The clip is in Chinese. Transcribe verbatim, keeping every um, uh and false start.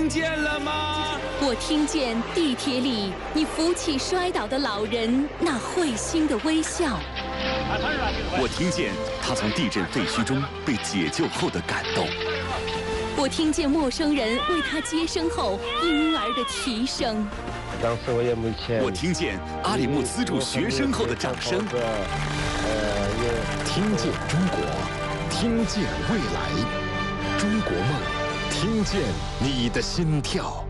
听见了吗？ 我听见地铁里你扶起摔倒的老人那会心的微笑。 我听见他从地震废墟中被解救后的感动。 我听见陌生人为他接生后婴儿的啼声。 当时我也没钱。 我听见阿里木资助学生后的掌声。 呃，听见中国，听见未来，中国梦，听见你的心跳。